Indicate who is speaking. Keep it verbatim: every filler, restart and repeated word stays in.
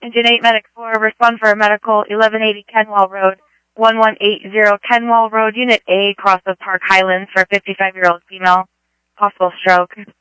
Speaker 1: Engine eight, Medic four, respond for a medical, eleven eighty Kenwall Road, one one eight zero Kenwall Road, Unit A, cross of Park Highlands for a fifty-five-year-old female, possible stroke.